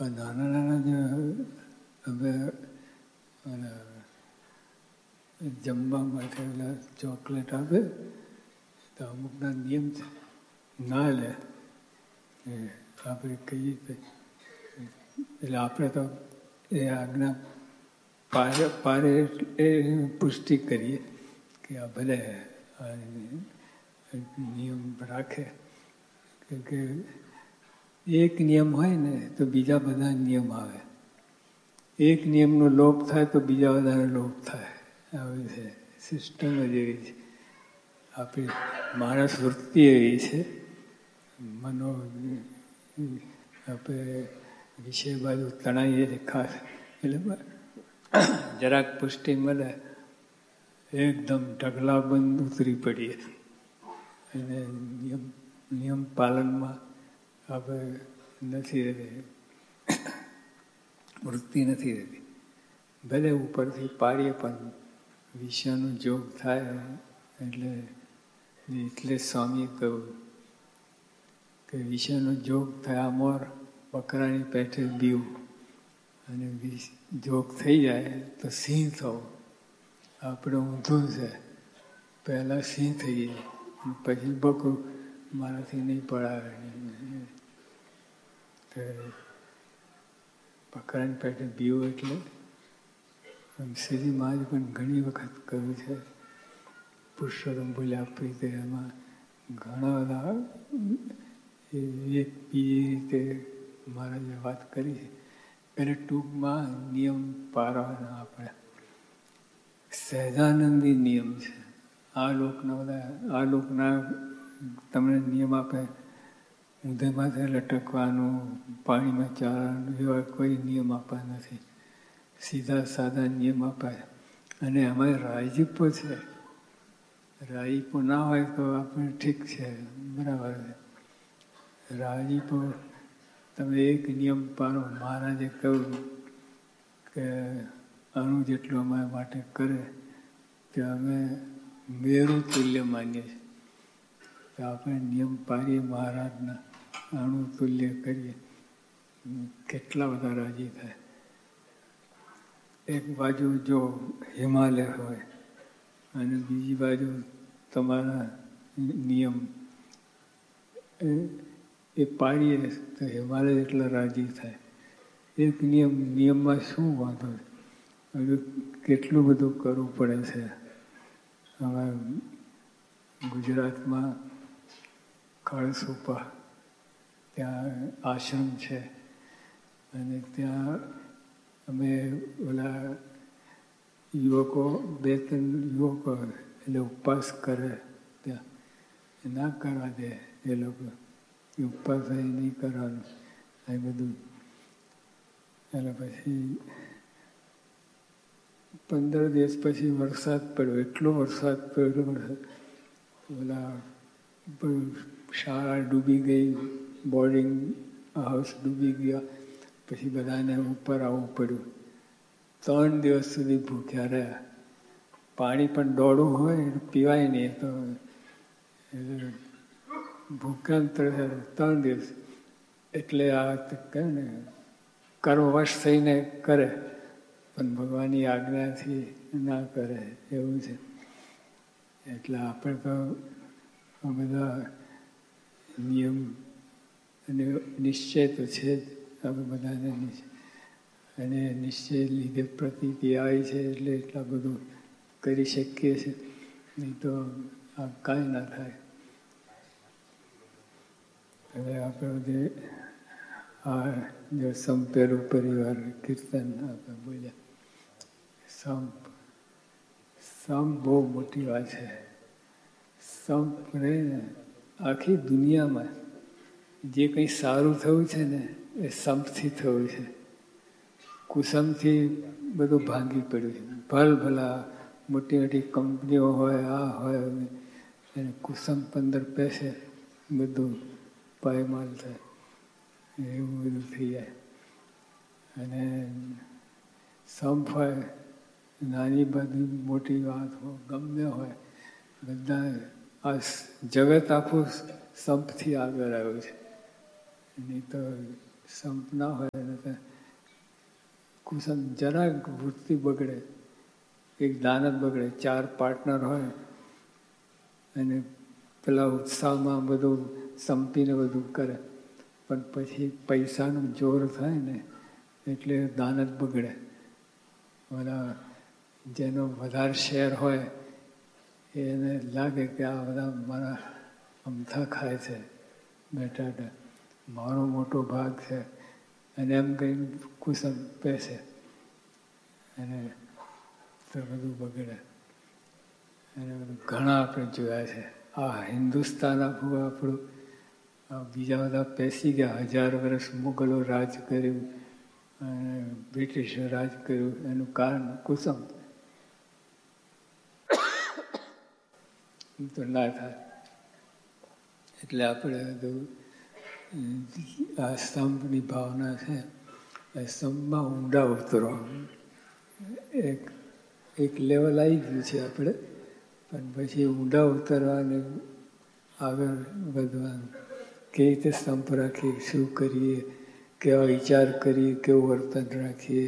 નાના નાના જે હવે જમવા માટે ચોકલેટ આપે તો અમુકના નિયમ છે, ના લે આપણે કહીએ એટલે આપણે તો એ આજ્ઞા પારે એ પુષ્ટિ કરીએ કે આ ભલે નિયમ રાખે કે એક નિયમ હોય ને તો બીજા બધા નિયમ આવે, એક નિયમનો લોપ થાય તો બીજા બધાનો લોપ થાય. આવી છે સિસ્ટમ જ એવી છે. આપણી માણસ વૃત્તિ એવી છે, મનો આપણે વિષય બાજુ તણાઈએ ખાસ એટલે જરાક પુષ્ટિ મળે એકદમ ઢગલા બંધ ઉતરી પડીએ અને નિયમ પાલનમાં આપણે નથી રહેતી, વૃત્તિ નથી રહેતી. ભલે ઉપરથી પાડીએ પણ વિષયનો જોગ થાય એટલે સ્વામી કહ્યું કે વિષયનો જોગ થયા મોર બકરાની પેઠે બીવું, અને જોગ થઈ જાય તો સિંહ થવું. આપણે ઊંધું છે, પહેલાં સિંહ થઈએ પછી બકરું મારાથી નહીં પડાવે. બકરાની પેઠે બીવું એટલે શ્રીજી મહારાજ પણ ઘણી વખત કહ્યું છે. પુરુષોત્તમ બોલ્યા પ્રીતે એમાં ઘણા બધા એક બીજી રીતે મહારાજે વાત કરી છે. એટલે ટૂંકમાં નિયમ પાળવાના આપણે સહેજાનંદી નિયમ છે. આ લોકના તમને નિયમ આપે, ઊંધે માથે લટકવાનું, પાણીમાં ચાલવાનું, એવા કોઈ નિયમ આપવા નથી. સીધા સાદા નિયમ અપાય. અને એમાં રાજીપો છે. રાજીપો ના હોય તો આપણે ઠીક છે, બરાબર છે. રાજીપો તમે એક નિયમ પાડો, મહારાજે કહ્યું કે અણુ જેટલું અમારા માટે કરે તે અમે મેરુ તુલ્ય માનીએ છીએ. તો આપણે નિયમ પાડીએ મહારાજના, અણુ તુલ્ય કરીએ, કેટલા બધા રાજી થાય. એક બાજુ જો હિમાલય હોય અને બીજી બાજુ તમારા નિયમ એ પાડીએ તો હિમાલય એટલા રાજી થાય. એક નિયમમાં શું વાંધો છે? હજુ કેટલું બધું કરવું પડે છે. હવે ગુજરાતમાં કળસુપા ત્યાં આશ્રમ છે અને ત્યાં અમે ઓલા યુવકો 2-3 યુવકો એટલે ઉપવાસ કરે, ત્યાં ના કરવા દે એ લોકો, ઉપવાસ નહીં કરવાનું એ બધું. એટલે પછી 15 દિવસ પછી વરસાદ પડ્યો, એટલો વરસાદ પડ્યો, ઓલા શાળા ડૂબી ગઈ, બોર્ડિંગ હાઉસ ડૂબી ગયા. પછી બધાને ઉપર આવવું પડ્યું. 3 દિવસ સુધી ભૂખ્યા રહ્યા. પાણી પણ દોડું હોય પીવાય નહીં, તો ભૂખ્યા 3 દિવસ. એટલે આ કહે ને કર્મવશ થઈને કરે પણ ભગવાનની આજ્ઞાથી ના કરે એવું છે. એટલે આપણે તો આ બધા નિયમ અને નિશ્ચય તો છે જ, આપણે બધાને નિશ્ચય, અને નિશ્ચય લીધે પ્રતીતિ આવી છે એટલે એટલા બધું કરી શકીએ છીએ, નહીં તો આ કાંઈ ના થાય. હવે આપણે બધે આ જો સંપેરું પરિવાર કીર્તન આપણે બોલ્યા, સંપ બહુ મોટી વાત છે. સંપ રહે ને આખી દુનિયામાં જે કંઈ સારું થયું છે ને એ સંપથી થયું છે. કુસમથી બધું ભાંગી પડ્યું છે. ભલા મોટી મોટી કંપનીઓ હોય, આ હોય, અને કુસમ 15 પૈસે બધું પાયમાલ થાય, એવું બધું થઈ જાય. અને સંપ હોય, નાની બધી મોટી વાત હોય, ગમે હોય, બધા આ જગત આખું સંપથી આગળ આવ્યું છે. નહીં તો સંપ ના હોય કુસમ જરાક વૃત્તિ બગડે, એક દાન જ બગડે. 4 પાર્ટનર હોય અને પેલા ઉત્સાહમાં બધું સંપીને બધું કરે, પણ પછી પૈસાનું જોર થાય ને એટલે દાન જ બગડે. બધા જેનો વધારે શેર હોય એને લાગે કે આ બધા મારા અમથા ખાય છે, બેઠા મારો મોટો ભાગ છે, અને એમ કંઈ કુસમ બેસે અને તો બધું બગડે. અને ઘણા આપણે જોયા છે. આ હિન્દુસ્તાન આપણું બીજા બધા પેસી ગયા. 1000 વર્ષ મુગલો રાજ કર્યું અને બ્રિટિશો રાજ કર્યું, એનું કારણ કુસમ. તો ના થાય. એટલે આપણે બધું આ સ્તંભની ભાવના છે, એ સ્તંભમાં ઊંડા ઉતરો. એક લેવલ આવી ગયું છે આપણે, પણ પછી ઊંડા ઉતરવાને આગળ વધવાનું. કેવી રીતે સ્તંભ રાખીએ, શું કરીએ, કેવા વિચાર કરીએ, કેવું વર્તન રાખીએ,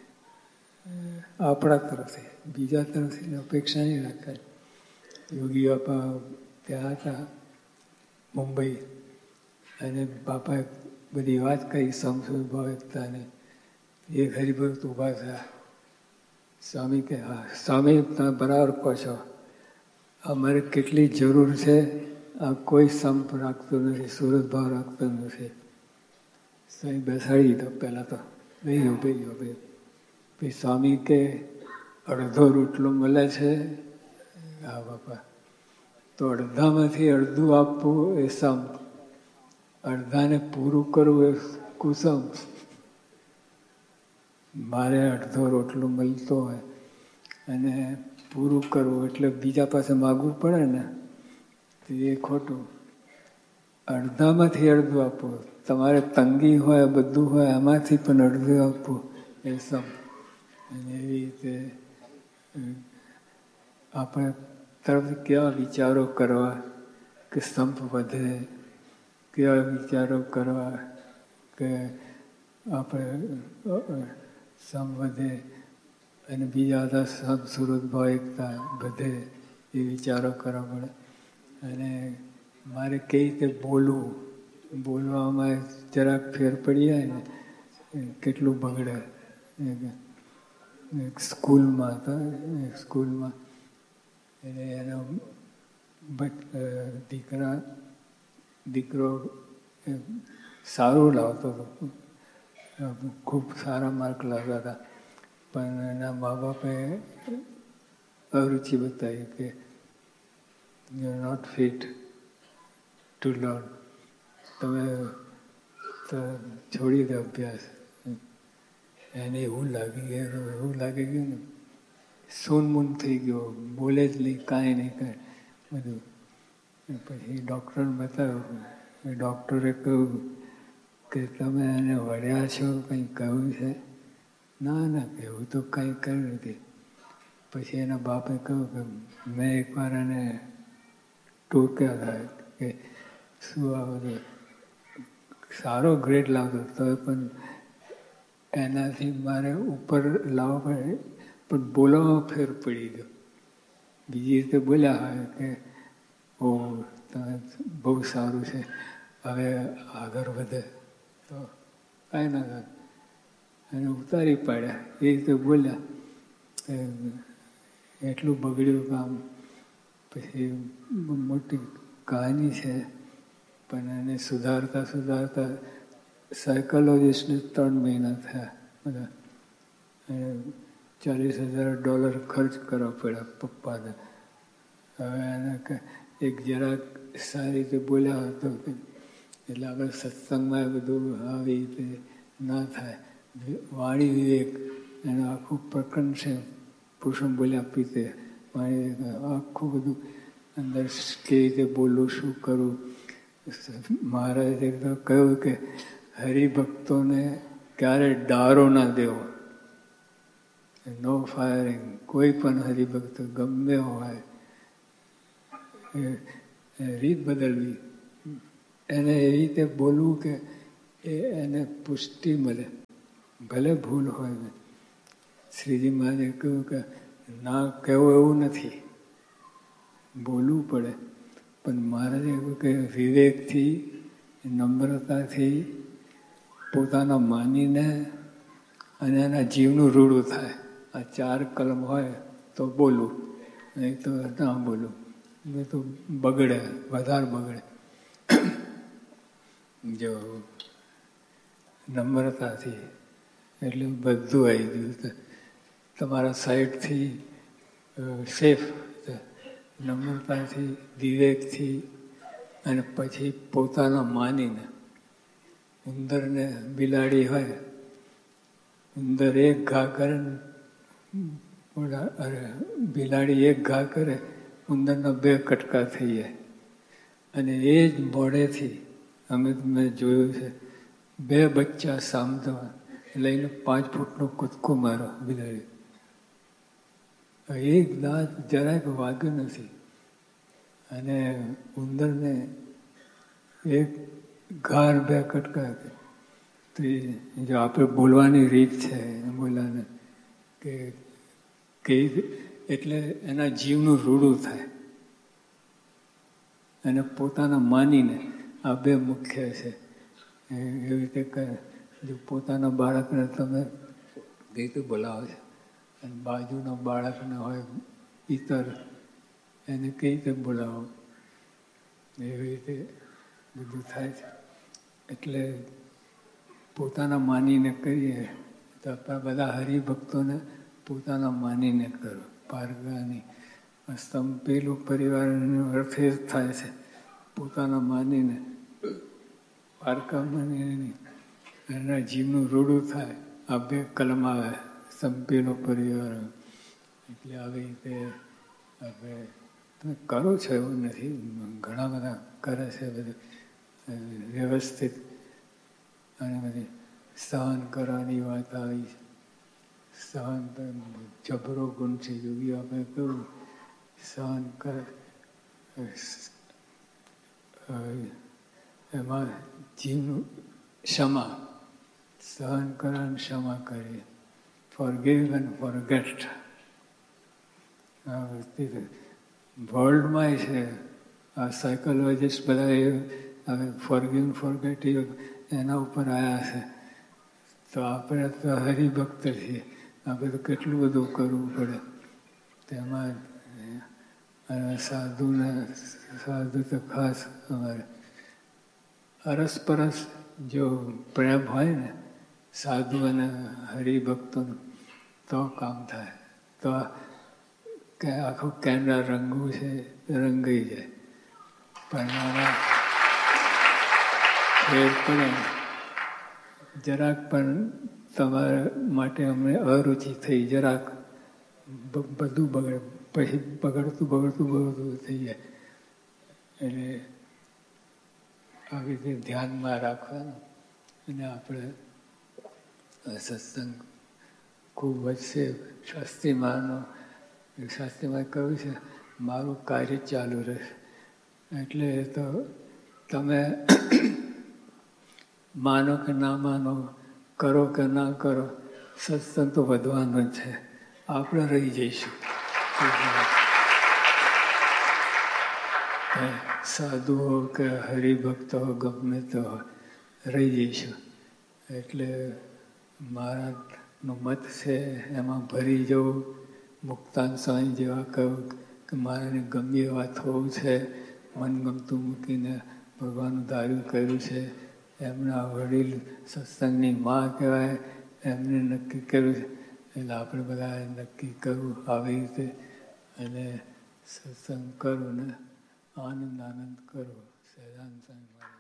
આપણા તરફથી, બીજા તરફથી અપેક્ષા નહીં રાખવાની. યોગી બાપા ત્યાં હતા મુંબઈ, અને બાપાએ બધી વાત કરી સમસ્વભાવ એકતાને. એક હરિભક્ત ઊભા થયા. સ્વામી કે હા સ્વામી તમે બરાબર કહો છો, અમારે કેટલી જરૂર છે. આ કોઈ સંપ રાખતું નથી, સુરતભાવ રાખતો નથી. સ્વામી બેસાડી દીધો. પહેલાં તો ભાઈ પછી સ્વામી કે અડધો રોટલો મળે છે. હા બાપા, તો અડધામાંથી અડધું આપવું એ સંપ, અડધાને પૂરું કરવું એ કુસમ. મારે અડધો રોટલો મળતો હોય અને પૂરું કરવું એટલે બીજા પાસે માગવું પડે ને, તો એ ખોટું. અડધામાંથી અડધું આપવું. તમારે તંગી હોય, બધું હોય, એમાંથી પણ અડધું આપવું એ સંપ. અને એવી રીતે આપણે તરફ કેવા વિચારો કરવા કે સંપ વધે, કેવા વિચારો કરવા કે આપણે સંપ વધે અને બીજા બધા સંપ સુરતભાવ એકતા વધે, એ વિચારો કરવા પડે. અને મારે કઈ રીતે બોલવામાં જરાક ફેર પડી જાય ને કેટલું બગડે. એક સ્કૂલમાં એટલે એનો દીકરો સારું લાવતો હતો, ખૂબ સારા માર્ક લાવતા હતા, પણ એના મા બાપે અરુચિ બતાવી કે you are not fit to learn, તમે છોડી દો અભ્યાસ. એને એવું લાગી ગયું ને સૂનમૂન થઈ ગયો, બોલે જ નહીં, કાંઈ નહીં કરે બધું. પછી ડૉક્ટરને બતાવ્યું. ડૉક્ટરે કહ્યું કે તમે એને વળ્યા છો, કંઈ કહ્યું છે? ના એવું તો કંઈ કર્યું નથી. પછી એના બાપે કહ્યું કે મેં એકવાર એને ટોક્યા હતા કે શું આ બધું સારો ગ્રેડ લાવતો તો પણ એનાથી મારે ઉપર લાવવો પડે, પણ બોલવામાં ફેર પડી ગયો. બીજી રીતે બોલ્યા હોય કે ઓ તમે બહુ સારું છે, હવે આગળ વધે, તો કાંઈ ના થાય. એને ઉતારી પાડ્યા, એ રીતે બોલ્યા. એટલું બગડ્યું કામ. પછી મોટી કહાની છે, પણ એને સુધારતા સાયકોલોજીસ્ટને 3 મહિના થયા બધા. $40,000 ખર્ચ કરવા પડ્યા પપ્પાને. હવે એને એક જરાક સારી રીતે બોલ્યા હતો એટલે આપણે સત્સંગમાં બધું આવી રીતે ના થાય. વાણી વિવેક એનું આખું પ્રકરણ છે. પુરુષોત્તમ બોલ્યા પીતે આખું બધું અંદર કેવી રીતે બોલવું, શું કરવું. મહારાજે તો કહ્યું કે હરિભક્તોને ક્યારે ડારો ના દેવો, નો ફાયરિંગ. કોઈ પણ હરિભક્ત ગમે હોય રીત બદલવી, એને એવી રીતે બોલવું કે એને પુષ્ટિ મળે, ભલે ભૂલ હોય. શ્રીજી મહારાજે કહ્યું કે ના કહેવું એવું નથી, બોલવું પડે, પણ મહારાજે કહ્યું કે વિવેકથી, નમ્રતાથી, પોતાના માનીને અને એના જીવનું રૂડું થાય. આ 4 કલમ હોય તો બોલવું, નહીં તો ના બોલવું, નહીં તો બગડે, વધારે બગડે. જો નમ્રતાથી એટલે બધું આવી ગયું. તમારા સાઈડથી સેફ, નમ્રતાથી, વિવેકથી, અને પછી પોતાના માનીને. ઉંદરને બિલાડી હોય, ઉંદર એક ઘા કરે, બિલાડી એક ઘા કરે, ઉંદરના 2 કટકા થઈ જાય. અને એ જ મોઢેથી મેં જોયું છે, 2 બચ્ચા સામતવા લઈને 5 ફૂટનો કૂદકો મારો બિલાડી. એક દાંત જરાક વાગ્યું નથી. અને ઉંદરને એક ઘાર 2 કટકા. તો જો આપણે બોલવાની રીત છે બોલાને કે એટલે એના જીવનું રૂડું થાય. અને પોતાના માનીને, આ 2 મુખ્ય છે. એવી રીતે જો પોતાના બાળકને તમે રીતે બોલાવો છો, અને બાજુના બાળકને હોય ઇતર, એને કઈ રીતે બોલાવો, એવી રીતે બધું થાય છે. એટલે પોતાના માનીને કરીએ તો આપણા બધા હરિભક્તોને પોતાના માનીને કરો, પારગાની. પેલું પરિવારનો અર્થ એ જ થાય છે, પોતાના માનીને, પારકા માનીને એના જીવનું રૂડું થાય. આ 2 કલમ આવે, સંપેલો પરિવાર. એટલે આવી રીતે આપણે તમે કરો છો એવું નથી, ઘણા બધા કરે છે બધું વ્યવસ્થિત. અને બધી સહન કરવાની વાત આવી છે. સહન જબરો ગુણ છે. યોગી આપણે કહ્યું સહન કરે, એમાં જીવનું ક્ષમા, સહન કરે અને ક્ષમા કરીએ. Forgive and forget. વર્લ્ડમાં છે આ સાયકોલોજીસ્ટ બધા હવે ફોરગીવ ફોરગેટ એના ઉપર આવ્યા છે. તો આપણે તો હરિભક્ત છીએ, આપણે તો કેટલું બધું કરવું પડે. તેમાં સાધુ તો ખાસ અમારે અરસપરસ જો પ્રેમ હોય ને સાધુ અને હરિભક્તોનું, તો કામ થાય. તો કે આખું કેન્ડા રંગવું છે રંગાઈ જાય. પણ આમાં ફેર પડે જરાક પણ તમારા માટે અમને અરુચિ થઈ, જરાક બધું બગડે, પછી બગડતું થઈ જાય. એટલે આવી રીતે ધ્યાનમાં રાખવાનું. અને આપણે સત્સંગ ખૂબ વધશે. શાસ્ત્રીમાં કહ્યું છે મારું કાર્ય ચાલુ રહેશે. એટલે તો તમે માનો કે ના માનો, કરો કે ના કરો, સત્સંગ તો વધવાનો જ છે. આપણે રહી જઈશું. સાધુ હો કે હરિભક્ત હો, ગમે તો રહી જઈશું. એટલે મારાનો મત છે એમાં ભરી જવું. મુક્તાન સ્વામી જેવા કહ્યું કે મારે ગમે એવા થવું છે, મનગમતું મૂકીને ભગવાનનું ધાર્યું કર્યું છે. એમના વડીલ સત્સંગની માં કહેવાય, એમને નક્કી કર્યું છે. એટલે આપણે બધા નક્કી કરવું આવી રીતે, અને સત્સંગ કરવું ને આનંદ કરો. સહજાનંદ સ્વામી.